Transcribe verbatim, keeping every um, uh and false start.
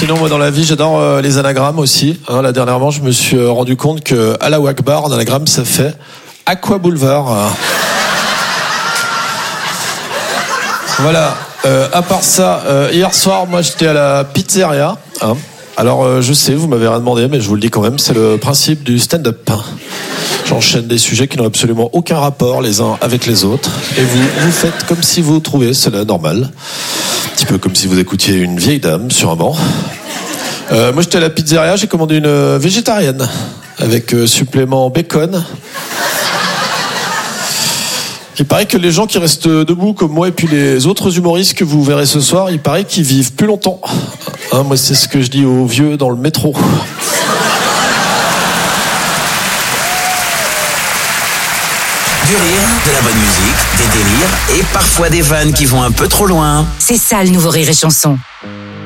sinon, moi, dans la vie, j'adore euh, les anagrammes aussi. Hein, là, dernièrement, je me suis euh, rendu compte que Allahu Akbar, en anagramme, ça fait Aqua Boulevard. Hein. Voilà. Euh, à part ça, euh, hier soir, moi, j'étais à la pizzeria. Hein. Alors, euh, je sais, vous m'avez rien demandé, mais je vous le dis quand même, c'est le principe du stand-up. J'enchaîne des sujets qui n'ont absolument aucun rapport les uns avec les autres. Et vous, vous faites comme si vous trouvez cela normal. Un petit peu comme si vous écoutiez une vieille dame sur un banc. Euh, moi, j'étais à la pizzeria, j'ai commandé une végétarienne avec euh, supplément bacon. Il paraît que les gens qui restent debout comme moi et puis les autres humoristes que vous verrez ce soir, il paraît qu'ils vivent plus longtemps. Hein, moi, c'est ce que je dis aux vieux dans le métro. Du rire, de la bonne musique, des délires et parfois des vannes qui vont un peu trop loin. C'est ça le nouveau Rire et Chanson.